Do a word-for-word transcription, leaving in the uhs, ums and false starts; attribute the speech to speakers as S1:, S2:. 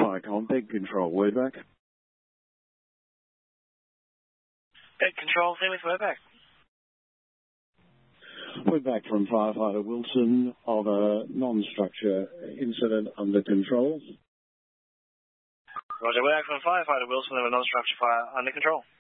S1: Mike on Big Control, Wordback.
S2: Big Control, same with Wordback.
S1: Wordback from Firefighter Wilson of a non-structure incident under control.
S2: Roger, Wordback from Firefighter Wilson of a non-structure fire under control.